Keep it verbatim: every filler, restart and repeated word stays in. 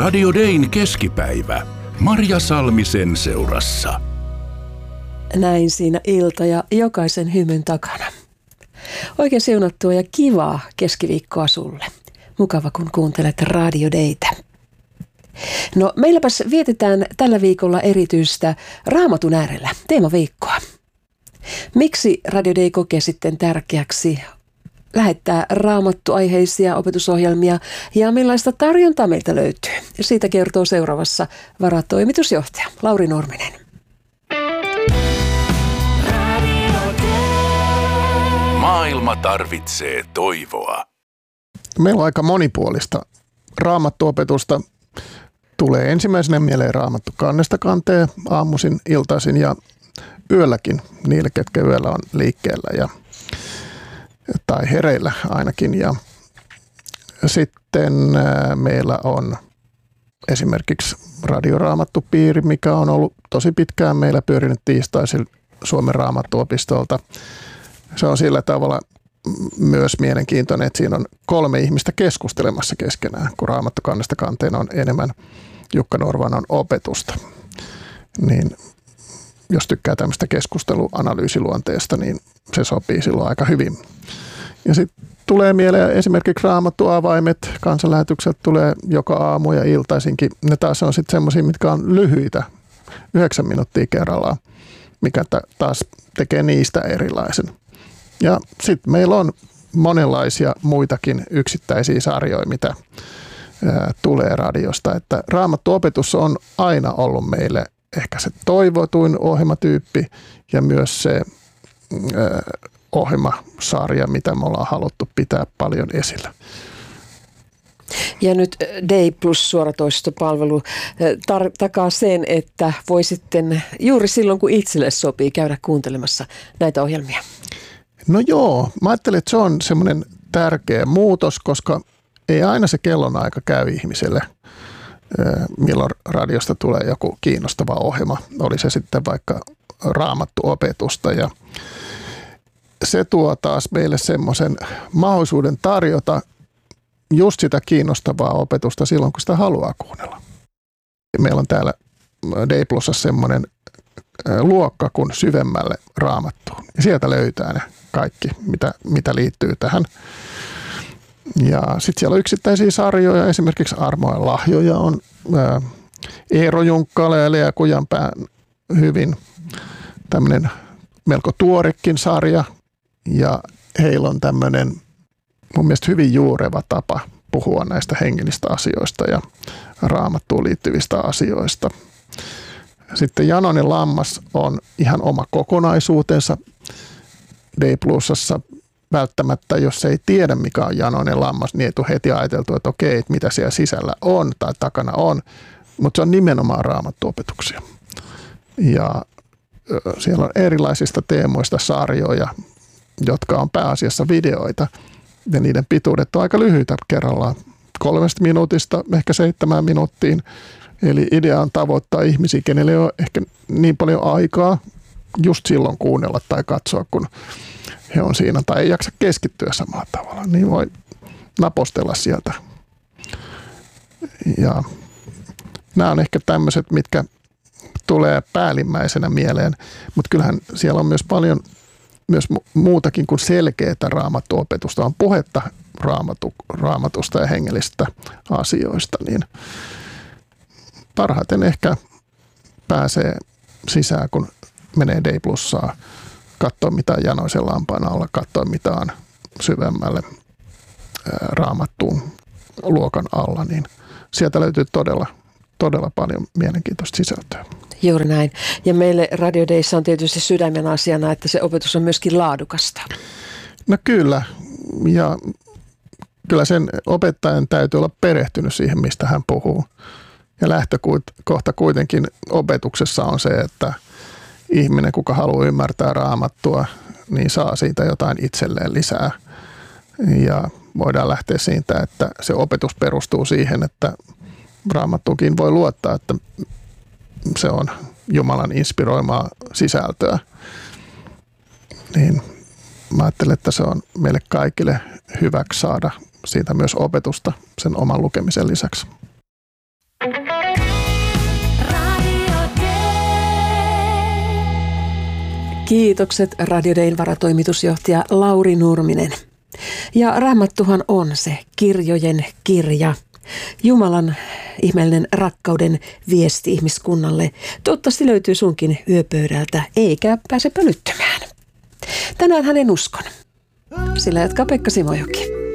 Radio Dayn keskipäivä. Marja Salmisen seurassa. Näin siinä ilta ja jokaisen hymyn takana. Oikein siunattua ja kivaa keskiviikkoa sulle. Mukava kun kuuntelet Radio Daytä. No meilläpäs vietetään tällä viikolla erityistä Raamatun äärellä teemaviikkoa. Miksi Radio Day kokee sitten tärkeäksi lähettää raamattuaiheisia opetusohjelmia ja millaista tarjontaa meiltä löytyy? Siitä kertoo seuraavassa varatoimitusjohtaja Lauri Nurminen. Maailma tarvitsee toivoa. Meillä on aika monipuolista raamattuopetusta. Tulee ensimmäisenä mieleen Raamattu kannesta kanteen aamuisin, iltaisin ja yölläkin niille, ketkä yöllä on liikkeellä ja, tai hereillä ainakin. Ja sitten meillä on esimerkiksi radioraamattupiiri, mikä on ollut tosi pitkään meillä pyörinyt tiistaisin Suomen Raamattuopistolta. Se on sillä tavalla myös mielenkiintoinen, että siinä on kolme ihmistä keskustelemassa keskenään, kun Raamattu kannesta kanteen on enemmän Jukka Norvanon opetusta. Niin jos tykkää tämmöistä keskusteluanalyysiluonteesta, niin se sopii silloin aika hyvin. Ja sitten tulee mieleen esimerkiksi Raamattuavaimet, kansanlähetykset tulee joka aamu ja iltaisinkin. Ne taas on sitten semmoisia, mitkä on lyhyitä, yhdeksän minuuttia kerrallaan, mikä taas tekee niistä erilaisen. Ja sitten meillä on monenlaisia muitakin yksittäisiä sarjoja, mitä ää, tulee radiosta. Että Raamattuopetus on aina ollut meille ehkä se toivotuin ohjelmatyyppi ja myös se ää, ohjelmasarja, mitä me ollaan haluttu pitää paljon esillä. Ja nyt Day Plus suoratoistopalvelu tar- takaa sen, että voi sitten juuri silloin, kun itselle sopii, käydä kuuntelemassa näitä ohjelmia. No joo, mä ajattelen, että se on semmoinen tärkeä muutos, koska ei aina se kellonaika käy ihmiselle, milloin radiosta tulee joku kiinnostava ohjelma. Oli se sitten vaikka raamattuopetusta ja se tuo taas meille semmoisen mahdollisuuden tarjota just sitä kiinnostavaa opetusta silloin, kun sitä haluaa kuunnella. Meillä on täällä Day Plusassa semmoinen luokka kuin syvemmälle Raamattuun. Ja sieltä löytää ne kaikki, mitä, mitä liittyy tähän. Ja sitten siellä on yksittäisiä sarjoja, esimerkiksi Armojen lahjoja on ää, Eero Junkkala ja Lea Kujanpää hyvin tämmöinen melko tuorekin sarja. Ja heillä on tämmöinen mun mielestä hyvin juureva tapa puhua näistä hengellistä asioista ja Raamattuun liittyvistä asioista. Sitten Janoinen lammas on ihan oma kokonaisuutensa Day Plusassa. Välttämättä, jos ei tiedä mikä on Janoinen lammas, niin ei tule heti ajateltu, että okei, että mitä siellä sisällä on tai takana on. Mutta se on nimenomaan raamattuopetuksia. Ja siellä on erilaisista teemoista sarjoja, jotka on pääasiassa videoita. Ja niiden pituudet on aika lyhyitä kerrallaan. Kolmesta minuutista ehkä seitsemään minuuttiin. Eli idea on tavoittaa ihmisiä, kenelle ei ole ehkä niin paljon aikaa just silloin kuunnella tai katsoa, kun he on siinä tai ei jaksa keskittyä samalla tavalla. Niin voi napostella sieltä. Ja nämä on ehkä tämmöiset, mitkä tulee päällimmäisenä mieleen, mutta kyllähän siellä on myös paljon myös muutakin kuin selkeää raamattuopetusta, on puhetta raamatu, raamatusta ja hengellisistä asioista, niin parhaiten ehkä pääsee sisään, kun menee Day Plussaa, katsoa mitä on Janoisen lampaan alla, katsoa mitä on syvemmälle raamattuun luokan alla, niin sieltä löytyy todella, todella paljon mielenkiintoista sisältöä. Juuri näin. Ja meille Radio Dayssa on tietysti sydämen asiana, että se opetus on myöskin laadukasta. No kyllä. Ja kyllä sen opettajan täytyy olla perehtynyt siihen, mistä hän puhuu. Ja lähtökohta kuitenkin opetuksessa on se, että ihminen, kuka haluaa ymmärtää raamattua, niin saa siitä jotain itselleen lisää. Ja voidaan lähteä siitä, että se opetus perustuu siihen, että raamattukin voi luottaa, että se on Jumalan inspiroimaa sisältöä. Niin mä ajattelen, että se on meille kaikille hyväksi saada siitä myös opetusta sen oman lukemisen lisäksi. Kiitokset Radio Dayn varatoimitusjohtaja Lauri Nurminen. Ja Raamattuhan on se kirjojen kirja. Jumalan ihmeellinen rakkauden viesti ihmiskunnalle. Toivottavasti löytyy sunkin yöpöydältä, eikä pääse pölyttämään. Tänään hänen uskon. Sillä jatkaa Pekka Simojoki.